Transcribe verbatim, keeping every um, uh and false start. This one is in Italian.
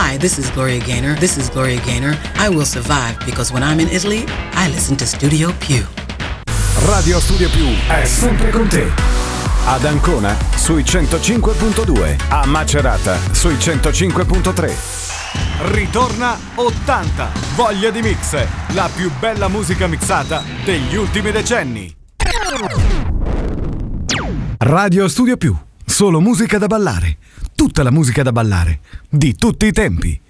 Hi, this is Gloria Gaynor. This is Gloria Gaynor. I will survive because when I'm in Italy, I listen to Studio Più. Radio Studio Più è sempre con te. Ad Ancona sui centocinque virgola due, a Macerata sui centocinque virgola tre. Ritorna ottanta, voglia di mix, la più bella musica mixata degli ultimi decenni. Radio Studio Più, solo musica da ballare, tutta la musica da ballare, di tutti i tempi.